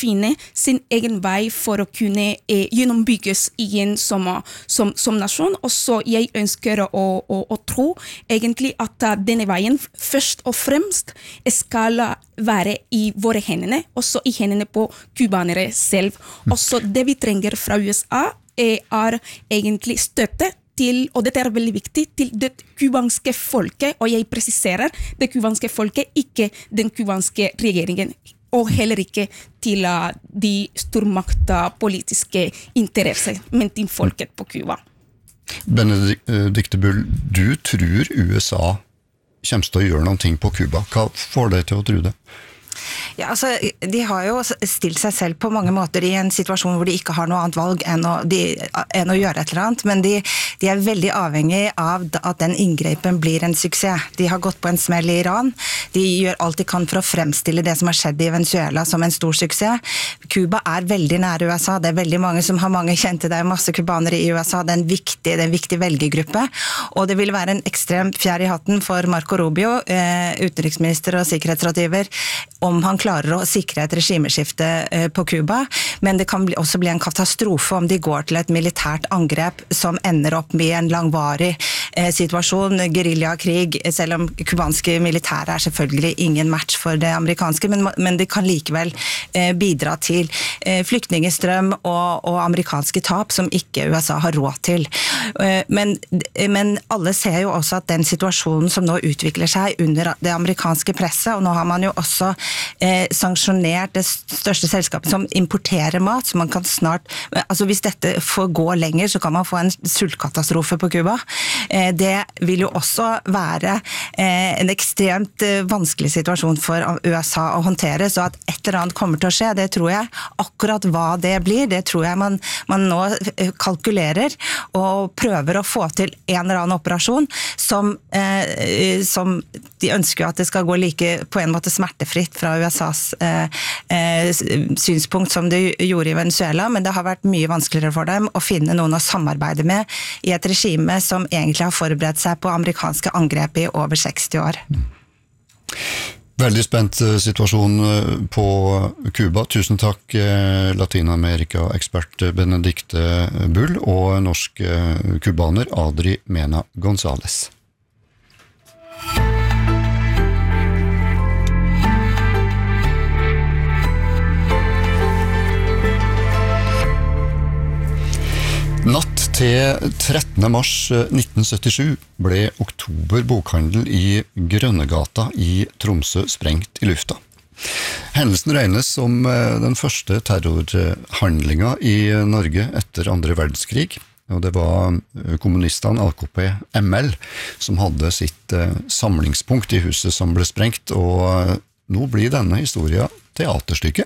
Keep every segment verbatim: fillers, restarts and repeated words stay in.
finne sin egen vei for å kunne eh, gjennombygges igjen som, som, som nasjon. Og så jeg ønsker å, å, å tro egentlig at denne veien først og fremst skal være i våre hendene, også i hendene på kubanere selv. Også det vi trenger fra U S A eh, er egentlig støtte til, og dette er veldig viktig, til det kubanske folket, og jeg presiserer det kubanske folket, ikke den kubanske regjeringen, og heller ikke til uh, de stormakta politiske interesser, men til folket på Kuba. Benedikte Bull, du tror U S A kommer til å gjøre noen ting på Kuba. Hva får deg til å tro det? Ja, altså, de har jo stilt seg selv på mange måter i en situasjon hvor de ikke har noe annet valg enn å, de, enn å gjøre et eller annet, men de, de er veldig avhengig av at den inngripen blir en suksess. De har gått på en smell i Iran, de gjør alt de kan for å fremstille det som har skjedd i Venezuela som en stor suksess. Cuba er veldig nære U S A, det er veldig mange som har mange kjente, det er masse kubanere i U S A, det er en viktig, det er en viktig velgergruppe, og det vil være en ekstrem fjær i hatten for Marco Rubio, eh, utenriksminister og sikkerhetsrådgiver, om han klarer å sikre et regimeskifte på Kuba, men det kan bli, også bli en katastrofe om de går til et militært angrep som ender opp med en langvarig eh, situasjon, guerillakrig, selv om kubanske militære er selvfølgelig ingen match for det amerikanske, men, men det kan likevel eh, bidra til eh, flyktningestrøm og, og amerikanske tap som ikke U S A har råd til. Eh, men, men alle ser jo også at den situasjonen som nå utvikler seg under det amerikanske presset, og nå har man jo også Eh, sanksjonert det største selskapet som importerer mat, så man kan snart, altså hvis dette får gå lenger, så kan man få en sultkatastrofe på Kuba. Eh, det vil jo også være eh, en ekstremt eh, vanskelig situasjon for U S A å håndtere, så at et eller annet kommer til å skje, det tror jeg. Akkurat hva det blir, det tror jeg man, man nå kalkulerer og prøver å få til en eller annen operasjon som, eh, som de ønsker at det skal gå like på en måte smertefritt fra U S A's eh, eh, synspunkt som det gjorde i Venezuela, men det har vært mye vanskeligere for dem å finne noen å samarbeide med i et regime som egentlig har forberedt seg på amerikanske angrep i over seksti år. Veldig spent situasjon på Kuba. Tusen takk Latinamerika-ekspert Benedikte Bull og norsk kubaner Adri Mena González. Natt til trettende mars nitten syttisju ble Oktober bokhandel i Grønnegata i Tromsø sprengt i lufta. Hendelsen regnes som den første terrorhandlinga i Norge etter andre verdenskrig, og det var kommunistene A K P M L som hadde sitt samlingspunkt i huset som ble sprengt, og nå blir denne historien teaterstykke.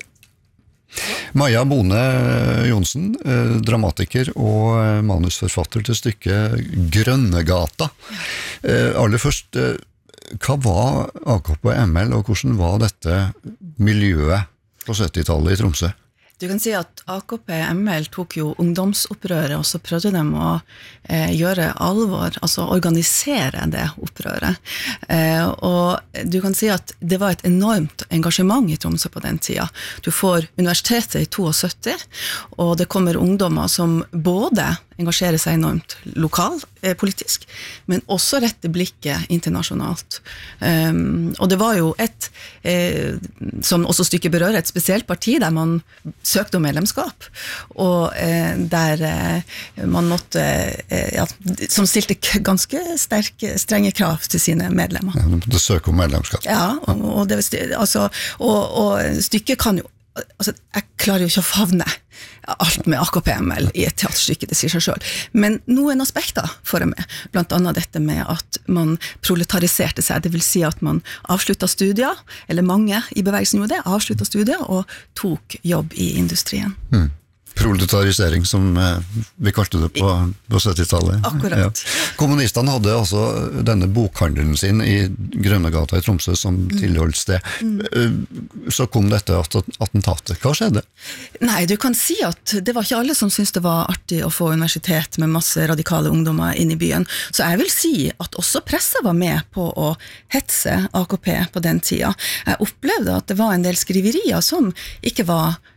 Maja Bone Johnsen, dramatiker og manusforfatter til stykket Grønnegata. Aller først, hva var A K P M L, og hvordan var dette miljøet på syttitallet i Tromsø? Du kan si at A K P M L tok jo ungdomsopprøret, og så prøvde de å eh, gjøre alvor, altså organisere det opprøret. Eh, og du kan si at det var et enormt engasjement i Tromsø på den tida. Du får universitetet i syttito, og det kommer ungdommer som både engasjerer seg enormt lokal, eh, politisk, men også retter blikket internasjonalt. Um, og det var jo et, eh, som også stykket berører, et spesielt parti der man søkte om medlemskap, og eh, der eh, man måtte, eh, ja, som stilte ganske sterke, strenge krav til sine medlemmer. Ja, du måtte søke om medlemskap. Ja, og, og, det, altså, og, og stykket kan jo, altså, jeg klarer jo ikke å favne alt med A K P M L i et teaterstykke, det sier seg selv. Men noen aspekter får jeg med, blant annet dette med at man proletariserte seg, det vil si at man avsluttet studier, eller mange i bevegelsen gjorde det, avsluttet studier og tok jobb i industrien. Mm. Proletarisering, som vi kalte det på, på syttitallet. Akkurat. Ja. Kommunistene hadde altså denne bokhandelen sin i Grønnegata i Tromsø som mm. tilholdssted. Mm. Så kom dette attentatet. Hva skjedde? Nei, du kan si at det var ikke alle som syntes det var artig å få universitet med masse radikale ungdommer inn i byen. Så jeg vil si at også presset var med på å hetse A K P på den tida. Jeg opplevde at det var en del skriverier som ikke var